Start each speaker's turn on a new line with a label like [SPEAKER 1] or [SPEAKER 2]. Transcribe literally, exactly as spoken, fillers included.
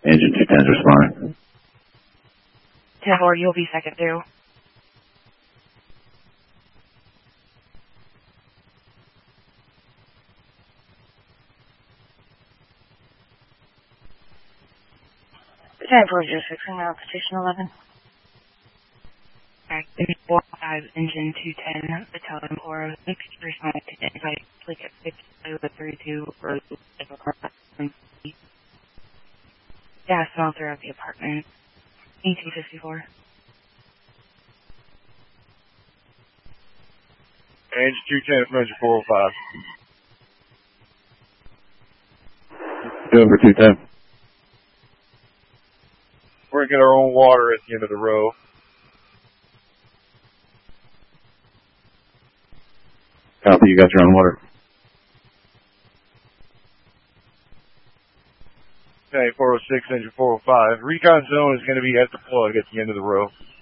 [SPEAKER 1] Engine two ten's responding.
[SPEAKER 2] ten four, you'll be second through. ten four zero six, I'm out station eleven. Alright, four five, engine two ten, battalion four, responding to invite, click at six three two, road, gas all throughout the apartment, eighteen fifty-four.
[SPEAKER 3] Engine two ten, Messenger four oh five.
[SPEAKER 1] Doing for two ten.
[SPEAKER 3] We're going to get our own water at the end of the row.
[SPEAKER 1] Copy, you got your own water.
[SPEAKER 3] Okay, four oh six, engine four oh five. Recon zone is going to be at the plug at the end of the row.